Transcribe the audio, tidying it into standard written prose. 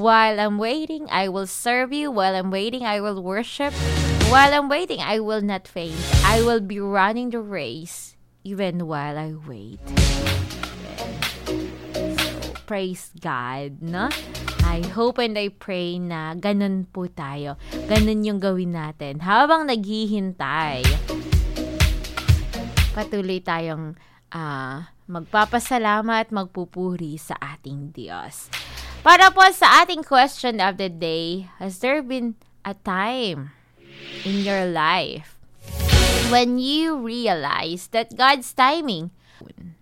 While I'm waiting, I will serve you. While I'm waiting, I will worship. While I'm waiting, I will not faint. I will be running the race even while I wait. So, praise God, no? I hope and I pray na ganun po tayo. Ganun yung gawin natin. Habang naghihintay, patuloy tayong magpapasalamat, magpupuri sa ating Diyos. Para po sa ating question of the day, has there been a time in your life when you realize that God's timing